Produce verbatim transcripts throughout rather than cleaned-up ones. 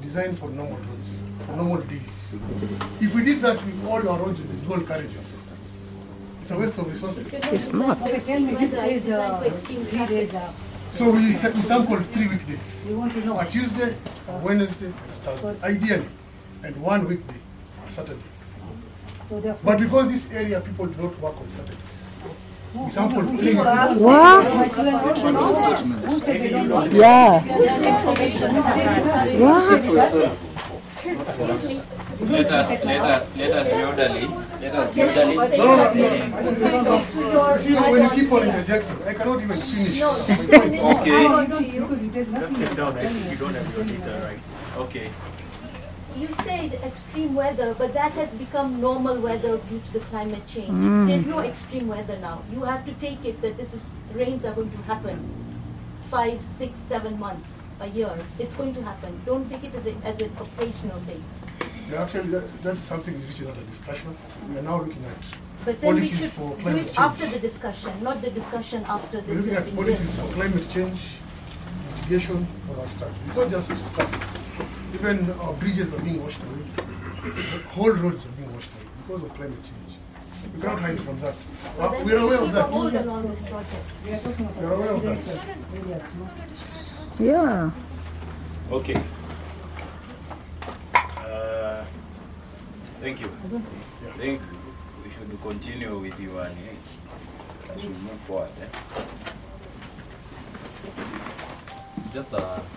designed for normal roads, for normal days. If we did that with all our roads with dual carriages, it's a waste of resources. It's not. So we, we sampled three weekdays. A Tuesday, a Wednesday, a Thursday, ideally, and one weekday, a Saturday. But because this area people do not work on Saturdays, we sampled three weekdays. What? Yeah. What? Let us, let us, let us be orderly. Let us be orderly. See, when you keep on interjecting, I cannot even finish. Okay. Just sit down. I think you don't have your leader right. Okay. You said extreme weather, but that has become normal weather due to the climate change. Mm. There's no extreme weather now. You have to take it that this is rains are going to happen five, six, seven months a year. It's going to happen. Don't take it as, a, as an occasional thing. Yeah, actually, that, that's something which is under discussion. We are now looking at but then policies we should for do climate it change. after the discussion, not the discussion after We're this. looking at policies for climate change, mitigation for our start. It's not just traffic. Even our bridges are being washed away. Whole roads are being washed away because of climate change. We cannot hide from that. So uh, we are aware of that. Hold on all these projects. We are aware of that. Yeah. Okay. Uh, thank you. I think we should continue with you and I should move forward. Eh? Just a, a,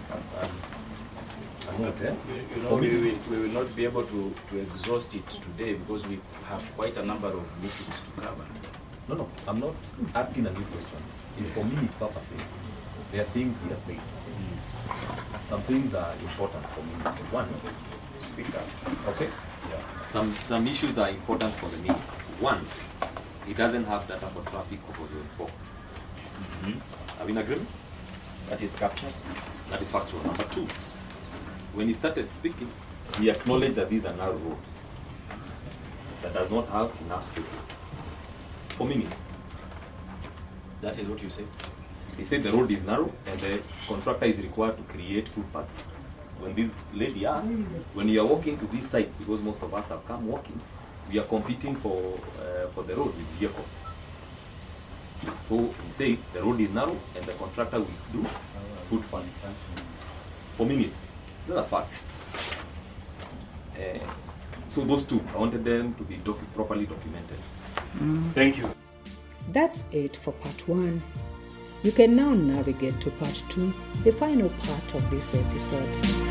a note, eh? You, you know, we will, we will not be able to, to exhaust it today because we have quite a number of issues to cover. No, no, I'm not asking a new question. It's for me purposes. There are things we are saying. Some things are important for me. One, speak up. Okay? Yeah. Some some issues are important for the meeting. One, it doesn't have data for traffic for zone four. Mm-hmm. Are we in agreement? That is captured. That is factual. Number two, when he started speaking, he acknowledged that this is a narrow road that does not have enough space for minutes. That is what you say? He said the road is narrow and the contractor is required to create footpaths. When this lady asked, when you are walking to this site, because most of us have come walking, we are competing for uh, for the road with vehicles. So he said the road is narrow and the contractor will do footpaths for minutes. That's a fact. Uh, so those two, I wanted them to be docu- properly documented. Mm. Thank you. That's it for part one. You can now navigate to part two, the final part of this episode.